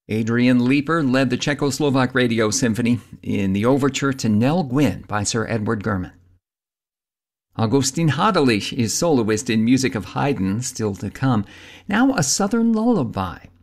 Adrian Leeper led the Czechoslovak Radio Symphony in the overture to Nell Gwyn by Sir Edward German. Augustin Hadelich is soloist in music of Haydn, still to come. Now a Southern lullaby.